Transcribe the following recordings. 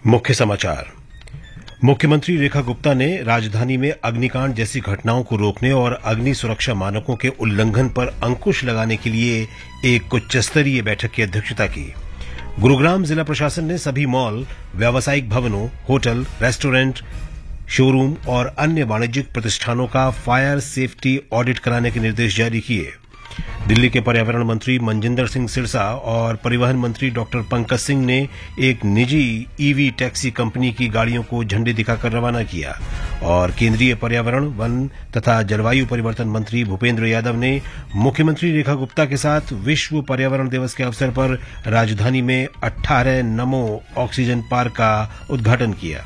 मुख्य समाचार। मुख्यमंत्री रेखा गुप्ता ने राजधानी में अग्निकांड जैसी घटनाओं को रोकने और अग्नि सुरक्षा मानकों के उल्लंघन पर अंकुश लगाने के लिए एक उच्च स्तरीय बैठक की अध्यक्षता की। गुरुग्राम जिला प्रशासन ने सभी मॉल, व्यावसायिक भवनों, होटल, रेस्टोरेंट, शोरूम और अन्य वाणिज्यिक प्रतिष्ठानों का फायर सेफ्टी ऑडिट कराने के निर्देश जारी किए। दिल्ली के पर्यावरण मंत्री मनजिंदर सिंह सिरसा और परिवहन मंत्री डॉक्टर पंकज सिंह ने एक निजी ईवी टैक्सी कंपनी की गाड़ियों को झंडी दिखाकर रवाना किया और केंद्रीय पर्यावरण, वन तथा जलवायु परिवर्तन मंत्री भूपेंद्र यादव ने मुख्यमंत्री रेखा गुप्ता के साथ विश्व पर्यावरण दिवस के अवसर पर राजधानी में 18 नमो ऑक्सीजन पार्क का उद्घाटन किया।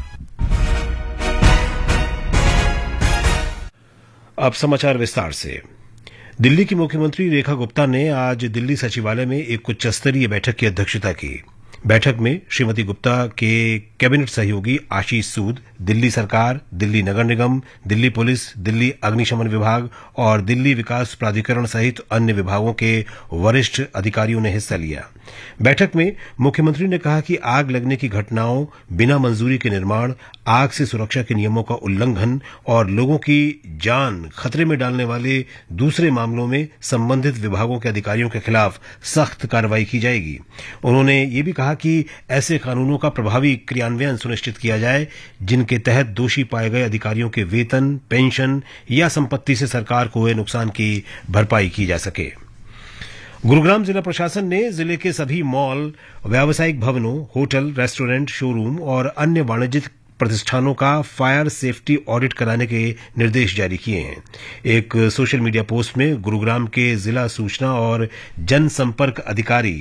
अब समाचार विस्तार से। दिल्ली की मुख्यमंत्री रेखा गुप्ता ने आज दिल्ली सचिवालय में एक उच्च स्तरीय बैठक की अध्यक्षता की। बैठक में श्रीमती गुप्ता के कैबिनेट सहयोगी आशीष सूद, दिल्ली सरकार, दिल्ली नगर निगम, दिल्ली पुलिस, दिल्ली अग्निशमन विभाग और दिल्ली विकास प्राधिकरण सहित अन्य विभागों के वरिष्ठ अधिकारियों ने हिस्सा लिया। बैठक में मुख्यमंत्री ने कहा कि आग लगने की घटनाओं, बिना मंजूरी के निर्माण, आग से सुरक्षा के नियमों का उल्लंघन और लोगों की जान खतरे में डालने वाले दूसरे मामलों में संबंधित विभागों के अधिकारियों के खिलाफ सख्त कार्रवाई की जाएगी। उन्होंने ये भी कहा कि ऐसे कानूनों का प्रभावी क्रियान्वयन सुनिश्चित किया जाए जिनके तहत दोषी पाए गए अधिकारियों के वेतन, पेंशन या संपत्ति से सरकार को हुए नुकसान की भरपाई की जा सके। गुरुग्राम जिला प्रशासन ने जिले के सभी मॉल, व्यावसायिक भवनों, होटल, रेस्टोरेंट, शोरूम और अन्य वाणिज्यिक प्रतिष्ठानों का फायर सेफ्टी ऑडिट कराने के निर्देश जारी किए हैं। एक सोशल मीडिया पोस्ट में गुरुग्राम के जिला सूचना और जनसंपर्क अधिकारी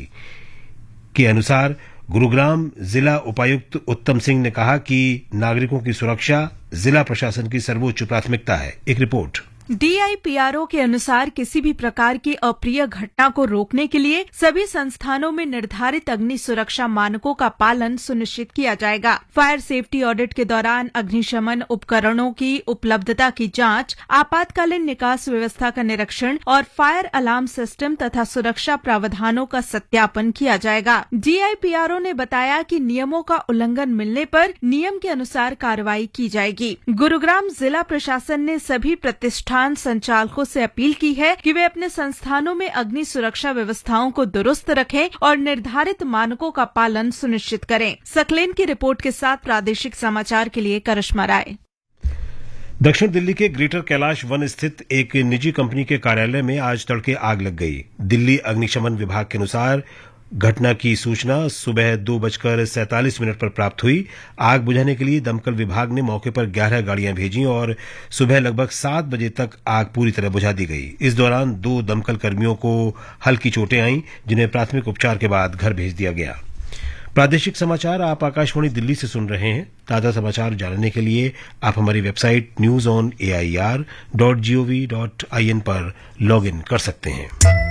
के अनुसार गुरुग्राम जिला उपायुक्त उत्तम सिंह ने कहा कि नागरिकों की सुरक्षा जिला प्रशासन की सर्वोच्च प्राथमिकता है। एक रिपोर्ट। DIPRO के अनुसार किसी भी प्रकार की अप्रिय घटना को रोकने के लिए सभी संस्थानों में निर्धारित अग्नि सुरक्षा मानकों का पालन सुनिश्चित किया जाएगा। फायर सेफ्टी ऑडिट के दौरान अग्निशमन उपकरणों की उपलब्धता की जांच, आपातकालीन निकास व्यवस्था का निरीक्षण और फायर अलार्म सिस्टम तथा सुरक्षा प्रावधानों का सत्यापन किया जाएगा। DIPRO ने बताया कि नियमों का उल्लंघन मिलने पर नियम के अनुसार कार्रवाई की जाएगी। गुरुग्राम जिला प्रशासन ने सभी प्रतिष्ठान संचालकों से अपील की है कि वे अपने संस्थानों में अग्नि सुरक्षा व्यवस्थाओं को दुरुस्त रखें और निर्धारित मानकों का पालन सुनिश्चित करें। सकलेन की रिपोर्ट के साथ प्रादेशिक समाचार के लिए करिश्मा राय। दक्षिण दिल्ली के ग्रेटर कैलाश वन स्थित एक निजी कंपनी के कार्यालय में आज तड़के आग लग गई। दिल्ली अग्निशमन विभाग के अनुसार घटना की सूचना सुबह 2:47 पर प्राप्त हुई। आग बुझाने के लिए दमकल विभाग ने मौके पर 11 गाड़ियां भेजी और सुबह लगभग 7 बजे तक आग पूरी तरह बुझा दी गई। इस दौरान 2 दमकल कर्मियों को हल्की चोटें आईं, जिन्हें प्राथमिक उपचार के बाद घर भेज दिया गया। प्रादेशिक समाचार आप आकाशवाणी दिल्ली से सुन रहे हैं। ताजा समाचार जानने के लिए आप हमारी वेबसाइट newsonair.gov.in पर लॉग इन कर सकते हैं।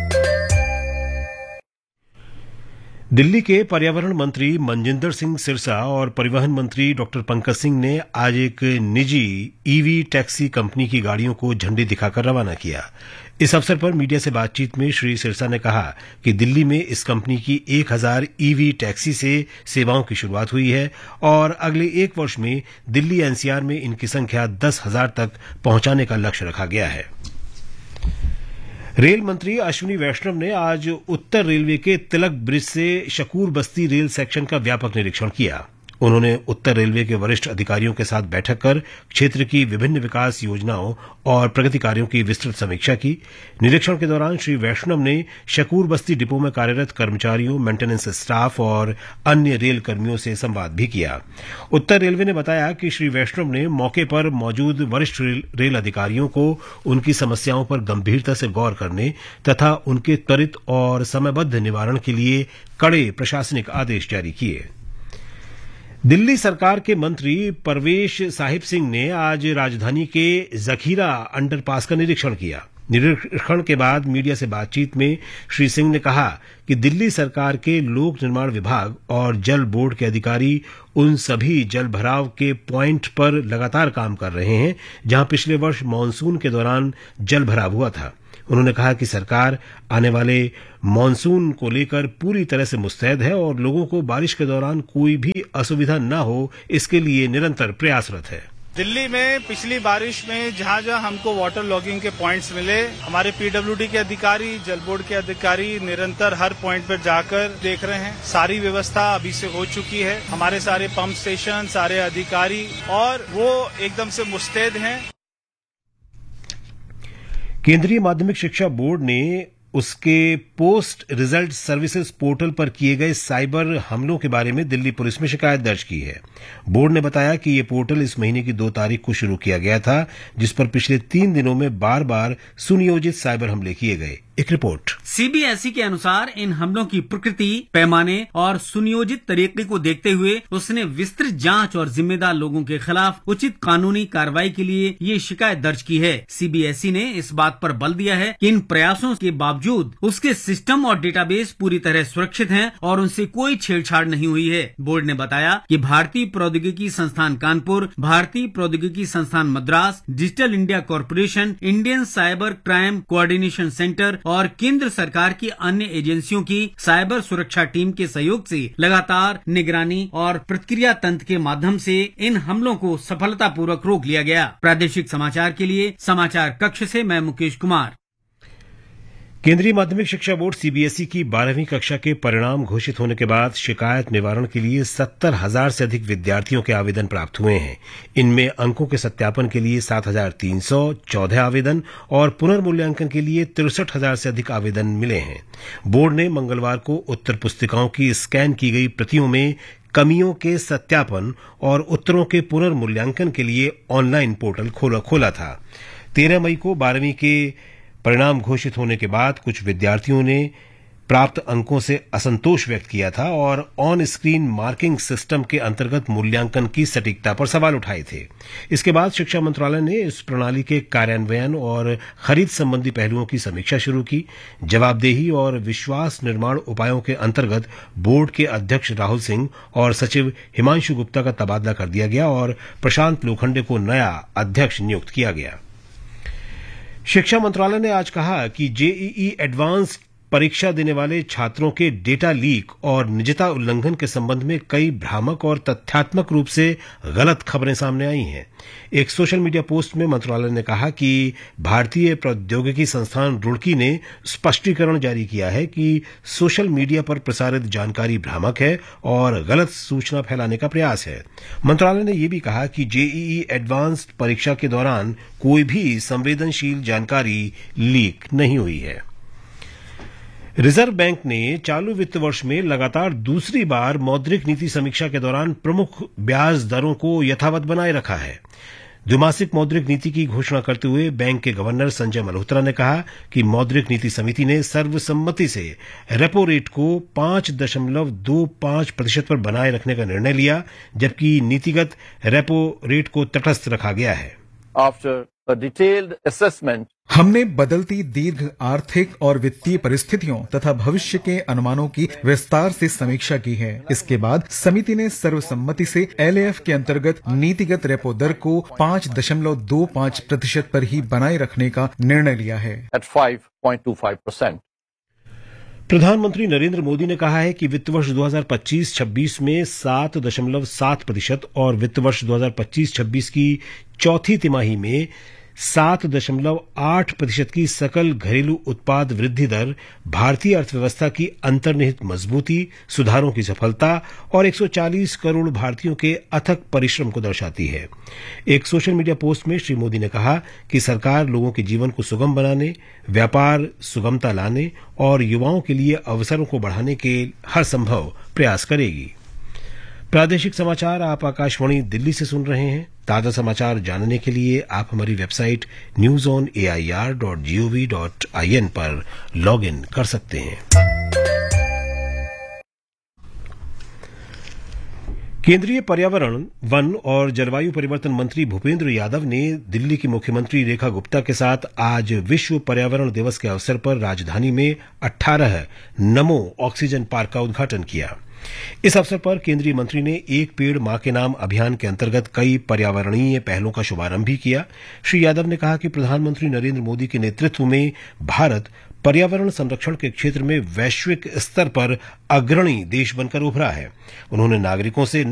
दिल्ली के पर्यावरण मंत्री मनजिंदर सिंह सिरसा और परिवहन मंत्री डॉक्टर पंकज सिंह ने आज एक निजी ईवी टैक्सी कंपनी की गाड़ियों को झंडी दिखाकर रवाना किया। इस अवसर पर मीडिया से बातचीत में श्री सिरसा ने कहा कि दिल्ली में इस कंपनी की 1000 ईवी टैक्सी से सेवाओं की शुरुआत हुई है और अगले 1 वर्ष में दिल्ली NCR में इनकी संख्या 10,000 तक पहुंचाने का लक्ष्य रखा गया है। रेल मंत्री अश्विनी वैष्णव ने आज उत्तर रेलवे के तिलक ब्रिज से शकूर बस्ती रेल सेक्शन का व्यापक निरीक्षण किया। उन्होंने उत्तर रेलवे के वरिष्ठ अधिकारियों के साथ बैठक कर क्षेत्र की विभिन्न विकास योजनाओं और प्रगति कार्यों की विस्तृत समीक्षा की। निरीक्षण के दौरान श्री वैष्णव ने शकूर बस्ती डिपो में कार्यरत कर्मचारियों, मेंटेनेंस स्टाफ और अन्य रेल कर्मियों से संवाद भी किया। उत्तर रेलवे ने बताया कि श्री वैष्णव ने मौके पर मौजूद वरिष्ठ रेल अधिकारियों को उनकी समस्याओं पर गंभीरता से गौर करने तथा उनके त्वरित और समयबद्ध निवारण के लिए कड़े प्रशासनिक आदेश जारी किए। दिल्ली सरकार के मंत्री परवेश साहिब सिंह ने आज राजधानी के जखीरा अंडरपास का निरीक्षण किया। निरीक्षण के बाद मीडिया से बातचीत में श्री सिंह ने कहा कि दिल्ली सरकार के लोक निर्माण विभाग और जल बोर्ड के अधिकारी उन सभी जल भराव के प्वाइंट पर लगातार काम कर रहे हैं जहां पिछले वर्ष मानसून के दौरान जल भराव हुआ था। उन्होंने कहा कि सरकार आने वाले मॉनसून को लेकर पूरी तरह से मुस्तैद है और लोगों को बारिश के दौरान कोई भी असुविधा न हो, इसके लिए निरंतर प्रयासरत है। दिल्ली में पिछली बारिश में जहां जहां हमको वाटर लॉगिंग के पॉइंट्स मिले, हमारे पीडब्ल्यूडी के अधिकारी, जल बोर्ड के अधिकारी निरंतर हर पॉइंट पर जाकर देख रहे हैं। सारी व्यवस्था अभी से हो चुकी है। हमारे सारे पंप स्टेशन, सारे अधिकारी और वो एकदम से मुस्तैद हैं। केंद्रीय माध्यमिक शिक्षा बोर्ड ने उसके पोस्ट रिजल्ट सर्विसेज पोर्टल पर किए गए साइबर हमलों के बारे में दिल्ली पुलिस में शिकायत दर्ज की है। बोर्ड ने बताया कि ये पोर्टल इस महीने की 2 तारीख को शुरू किया गया था, जिस पर पिछले 3 दिनों में बार बार सुनियोजित साइबर हमले किए गए। एक रिपोर्ट। सीबीएसई के अनुसार इन हमलों की प्रकृति, पैमाने और सुनियोजित तरीके को देखते हुए उसने विस्तृत जांच और जिम्मेदार लोगों के खिलाफ उचित कानूनी कार्रवाई के लिए ये शिकायत दर्ज की है। सीबीएसई ने इस बात पर बल दिया है कि इन प्रयासों के बावजूद उसके सिस्टम और डेटाबेस पूरी तरह सुरक्षित हैं और उनसे कोई छेड़छाड़ नहीं हुई है। बोर्ड ने बताया कि भारतीय प्रौद्योगिकी संस्थान कानपुर, भारतीय प्रौद्योगिकी संस्थान Madras, digital India corporation, Indian cyber crime coordination centre और केंद्र सरकार की अन्य एजेंसियों की साइबर सुरक्षा टीम के सहयोग से लगातार निगरानी और प्रतिक्रिया तंत्र के माध्यम से इन हमलों को सफलतापूर्वक रोक लिया गया। प्रादेशिक समाचार के लिए समाचार कक्ष से मैं मुकेश कुमार। केंद्रीय माध्यमिक शिक्षा बोर्ड सीबीएसई की 12वीं कक्षा के परिणाम घोषित होने के बाद शिकायत निवारण के लिए 70,000 से अधिक विद्यार्थियों के आवेदन प्राप्त हुए हैं। इनमें अंकों के सत्यापन के लिए 7,314 आवेदन और पुनर्मूल्यांकन के लिए 63,000 से अधिक आवेदन मिले हैं। बोर्ड ने मंगलवार को उत्तर पुस्तिकाओं की स्कैन की गई प्रतियों में कमियों के सत्यापन और उत्तरों के पुनर्मूल्यांकन के लिए ऑनलाइन पोर्टल खोला था। 13 मई को 12वीं के परिणाम घोषित होने के बाद कुछ विद्यार्थियों ने प्राप्त अंकों से असंतोष व्यक्त किया था और ऑन स्क्रीन मार्किंग सिस्टम के अंतर्गत मूल्यांकन की सटीकता पर सवाल उठाए थे। इसके बाद शिक्षा मंत्रालय ने इस प्रणाली के कार्यान्वयन और खरीद संबंधी पहलुओं की समीक्षा शुरू की। जवाबदेही और विश्वास निर्माण उपायों के अंतर्गत बोर्ड के अध्यक्ष राहुल सिंह और सचिव हिमांशु गुप्ता का तबादला कर दिया गया और प्रशांत लोखंडे को नया अध्यक्ष नियुक्त किया गया। शिक्षा मंत्रालय ने आज कहा कि जेईई एडवांस परीक्षा देने वाले छात्रों के डेटा लीक और निजता उल्लंघन के संबंध में कई भ्रामक और तथ्यात्मक रूप से गलत खबरें सामने आई हैं। एक सोशल मीडिया पोस्ट में मंत्रालय ने कहा कि भारतीय प्रौद्योगिकी संस्थान रुड़की ने स्पष्टीकरण जारी किया है कि सोशल मीडिया पर प्रसारित जानकारी भ्रामक है और गलत सूचना फैलाने का प्रयास है। मंत्रालय ने यह भी कहा कि जेईई एडवांस परीक्षा के दौरान कोई भी संवेदनशील जानकारी लीक नहीं हुई है। रिजर्व बैंक ने चालू वित्त वर्ष में लगातार दूसरी बार मौद्रिक नीति समीक्षा के दौरान प्रमुख ब्याज दरों को यथावत बनाए रखा है। द्विमासिक मौद्रिक नीति की घोषणा करते हुए बैंक के गवर्नर संजय मल्होत्रा ने कहा कि मौद्रिक नीति समिति ने सर्वसम्मति से रेपो रेट को 5.25% पर बनाए रखने का निर्णय लिया, जबकि नीतिगत रेपो रेट को तटस्थ रखा गया है। After a detailed assessment, हमने बदलती दीर्घ आर्थिक और वित्तीय परिस्थितियों तथा भविष्य के अनुमानों की विस्तार से समीक्षा की है। इसके बाद समिति ने सर्वसम्मति से एलएएफ के अंतर्गत नीतिगत रेपो दर को 5.25% पर ही बनाए रखने का निर्णय लिया है। at 5.25%. प्रधानमंत्री नरेंद्र मोदी ने कहा है कि वित्त वर्ष 2025-26 में 7.7% और वित्त वर्ष 2025-26 की चौथी तिमाही में 7.8% की सकल घरेलू उत्पाद वृद्धि दर भारतीय अर्थव्यवस्था की अंतर्निहित मजबूती, सुधारों की सफलता और 140 करोड़ भारतीयों के अथक परिश्रम को दर्शाती है। एक सोशल मीडिया पोस्ट में श्री मोदी ने कहा कि सरकार लोगों के जीवन को सुगम बनाने, व्यापार सुगमता लाने और युवाओं के लिए अवसरों को बढ़ाने के हर संभव प्रयास करेगी। प्रादेशिक समाचार आप आकाशवाणी दिल्ली से सुन रहे हैं। ताजा समाचार जानने के लिए आप हमारी वेबसाइट newsonair.gov.in पर लॉग इन कर सकते हैं। केंद्रीय पर्यावरण, वन और जलवायु परिवर्तन मंत्री भूपेंद्र यादव ने दिल्ली की मुख्यमंत्री रेखा गुप्ता के साथ आज विश्व पर्यावरण दिवस के अवसर पर राजधानी में 18 नमो ऑक्सीजन पार्क का उद्घाटन किया। इस अवसर पर केंद्रीय मंत्री ने एक पेड़ मां के नाम अभियान के अंतर्गत कई पर्यावरणीय पहलों का शुभारंभ भी किया। श्री यादव ने कहा कि प्रधानमंत्री नरेंद्र मोदी के नेतृत्व में भारत पर्यावरण संरक्षण के क्षेत्र में वैश्विक स्तर पर अग्रणी देश बनकर उभरा है। उन्होंने नागरिकों से